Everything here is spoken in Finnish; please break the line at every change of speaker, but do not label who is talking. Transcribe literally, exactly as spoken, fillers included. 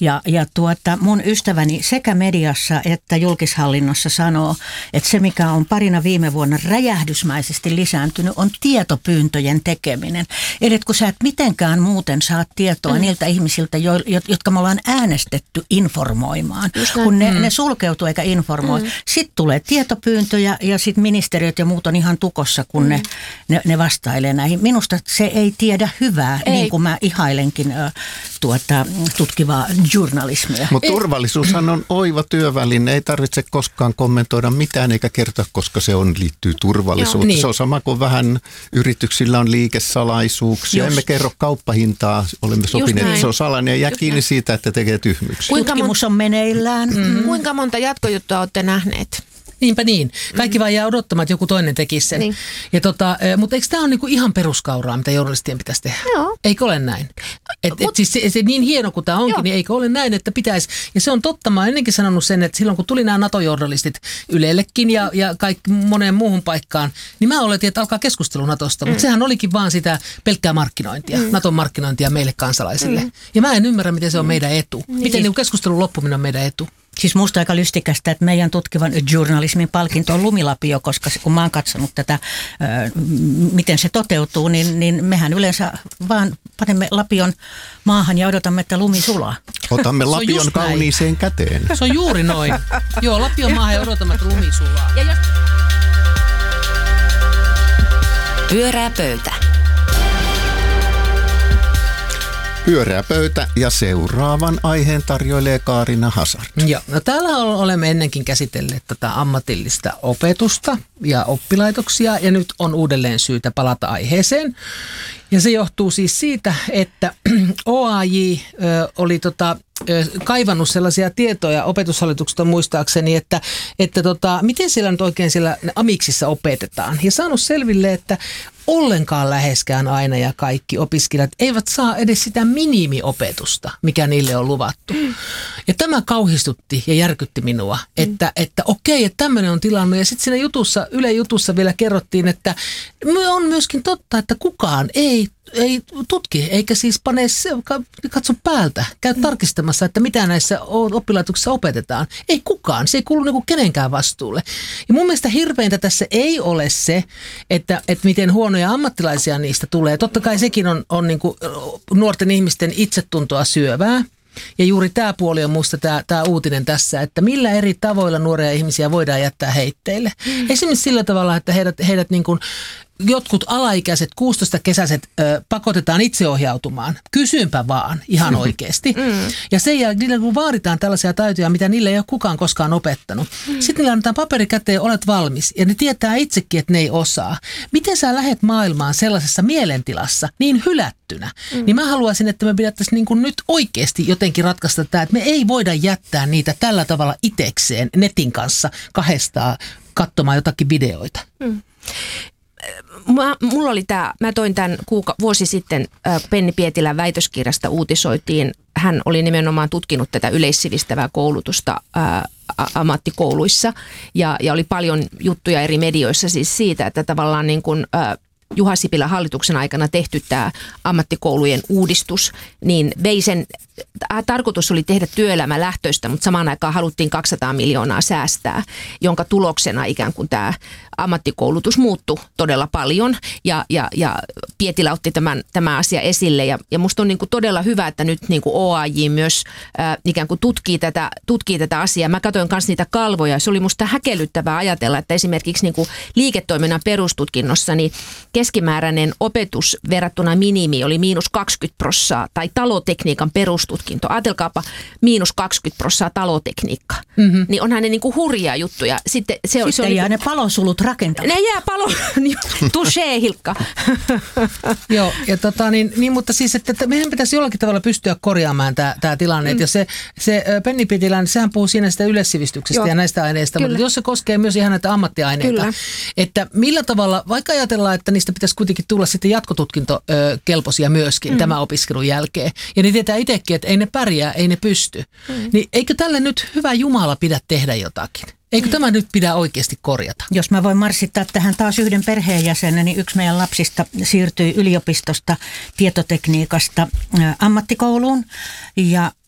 Ja, ja tuota, mun ystäväni sekä mediassa että julkishallinnossa sanoo, että se mikä on parina viime vuonna räjähdysmäisesti lisääntynyt on tietopyyntöjen tekeminen. Eli kun sä et mitenkään muuten saa tietoa mm. niiltä ihmisiltä, jo, jotka me ollaan äänestetty informoimaan, kun ne, mm. ne sulkeutuu eikä informoi. Mm. Sitten tulee tietopyyntöjä ja sitten ministeriöt ja muut on ihan tukossa, kun mm. ne, ne, ne vastailee näihin. Minusta se ei tiedä hyvää, ei. Niin kuin mä ihailenkin äh, tuota, tutkivaa journalismia.
Mutta turvallisuushan on oiva työväline. Ei tarvitse koskaan kommentoida mitään eikä kertoa, koska se on, liittyy turvallisuuteen. Niin. Se on sama kuin vähän yrityksillä on liikesalaisuuksia. Just. Emme kerro kauppahintaa, olemme sopineet, että se on salainen ja jää kiinni siitä, että tekee tyhmyksiä.
Tutkimus on meneillään.
Mm-hmm. Kuinka monta jatkojuttua olette nähneet?
Niinpä niin. Kaikki mm. vaan jää odottamaan, että joku toinen tekisi sen. Niin. Ja tota, mutta eikö tämä ole niinku ihan peruskauraa, mitä journalistien pitäisi tehdä? Joo. Eikö ole näin? Et, et siis se, se niin hieno kuin tämä onkin, Joo. niin eikö ole näin, että pitäisi. Ja se on totta. Mä oon ennenkin sanonut sen, että silloin kun tuli nämä NATO-journalistit Ylellekin ja, ja kaikki moneen muuhun paikkaan, niin mä oletin, että alkaa keskustelu Natosta. Mm. Mutta sehän olikin vaan sitä pelkkää markkinointia, mm. Naton markkinointia meille kansalaisille. Mm. Ja mä en ymmärrä, miten se on meidän etu. Mm. Miten niin keskustelun loppuminen on meidän etu.
Siis musta aika lystikästä, että meidän tutkivan journalismin palkinto on lumilapio, koska kun mä oon katsonut tätä, miten se toteutuu, niin, niin mehän yleensä vaan panemme lapion maahan ja odotamme, että lumi sulaa.
Otamme lapion kauniiseen käteen.
Se on juuri noin. Joo, lapion maahan ja odotamme, että lumi sulaa. Ja jos...
Pyörää pöytä.
Pyöreä pöytä ja seuraavan aiheen tarjoilee Kaarina Hazard.
Joo, no täällä olemme ennenkin käsitelleet tätä ammatillista opetusta ja oppilaitoksia ja nyt on uudelleen syytä palata aiheeseen. Ja se johtuu siis siitä, että O A J ö, oli tota, ö, kaivannut sellaisia tietoja opetushallituksesta muistaakseni, että, että tota, miten siellä nyt oikein siellä amiksissa opetetaan. Ja saanut selville, että ollenkaan läheskään aina ja kaikki opiskelijat eivät saa edes sitä minimiopetusta, mikä niille on luvattu. Ja tämä kauhistutti ja järkytti minua, että, että okei, että tämmöinen on tilanne. Ja sitten siinä jutussa, Yle jutussa vielä kerrottiin, että on myöskin totta, että kukaan ei ei tutki, eikä siis pane, katso päältä, käy tarkistamassa, että mitä näissä oppilaitoksissa opetetaan. Ei kukaan, se ei kuulu niinku kenenkään vastuulle. Ja mun mielestä hirveintä tässä ei ole se, että, että miten huonoja ammattilaisia niistä tulee. Totta kai sekin on, on niinku nuorten ihmisten itsetuntoa syövää. Ja juuri tämä puoli on musta tämä, tämä uutinen tässä, että millä eri tavoilla nuoria ihmisiä voidaan jättää heitteille. Mm. Esimerkiksi sillä tavalla, että heidät, heidät niin kuin jotkut alaikäiset, kuusitoista-kesäiset ö, pakotetaan itseohjautumaan. Kysynpä vaan ihan oikeasti. Mm. Ja sen jälkeen niille kun vaaditaan tällaisia taitoja, mitä niille ei ole kukaan koskaan opettanut. Mm. Sitten niille annetaan paperi käteen, olet valmis. Ja ne tietää itsekin, että ne ei osaa. Miten sä lähet maailmaan sellaisessa mielentilassa niin hylättynä? Mm. Niin mä haluaisin, että me pidettäisiin niin kuin nyt oikeasti jotenkin ratkaista tämä, että me ei voida jättää niitä tällä tavalla itekseen netin kanssa kahdestaan katsomaan jotakin videoita. Mm.
Mä, mulla oli tää, mä toin tämän kuuka, vuosi sitten äh, Penni Pietilän väitöskirjasta uutisoitiin. Hän oli nimenomaan tutkinut tätä yleissivistävää koulutusta äh, ammattikouluissa ja, ja oli paljon juttuja eri medioissa siis siitä, että tavallaan niin kuin äh, Juha Sipilän hallituksen aikana tehty tämä ammattikoulujen uudistus, niin vei sen, tarkoitus oli tehdä työelämälähtöistä, mutta samaan aikaan haluttiin kaksisataa miljoonaa säästää, jonka tuloksena ikään kuin tämä ammattikoulutus muuttui todella paljon ja, ja, ja Pietilä otti tämän, tämän asian esille ja, ja musta on niin kuin todella hyvä, että nyt niin kuin O A J myös äh, ikään kuin tutkii tätä, tutkii tätä asiaa. Mä katsoin myös niitä kalvoja, se oli musta häkellyttävää ajatella, että esimerkiksi niin kuin liiketoiminnan perustutkinnossa niin keskimääräinen opetus verrattuna minimi oli miinus kaksikymmentä prosenttia tai talotekniikan perustutkinto. Ajatelkaapa miinus kaksikymmentä prosenttia talotekniikka. Mm-hmm. Niin onhan ne niin kuin hurjia juttuja. Sitten, se,
Sitten
se on
jää niin kuin, ne palosulut rakentamaan.
Ne jää palo... Touché, Hilkka.
Joo, ja tota, niin, niin, mutta siis, että, että meidän pitäisi jollakin tavalla pystyä korjaamaan tämä, tämä tilanne. Mm. Ja se, se Penni Pietilä, sehän puhuu siinä sitä yleissivistyksestä Joo. ja näistä aineista, Kyllä. mutta jos se koskee myös ihan näitä ammattiaineita, Kyllä. että millä tavalla, vaikka ajatellaan, että niistä pitäisi kuitenkin tulla sitten jatkotutkintokelpoisia myöskin mm. tämän opiskelun jälkeen. Ja ne tietää itsekin, että ei ne pärjää, ei ne pysty. Mm. Niin eikö tälle nyt hyvä Jumala pidä tehdä jotakin? Eikö mm. tämä nyt pidä oikeasti korjata?
Jos mä voin marssittaa tähän taas yhden perheenjäsenen, niin yksi meidän lapsista siirtyi yliopistosta tietotekniikasta ammattikouluun. Ja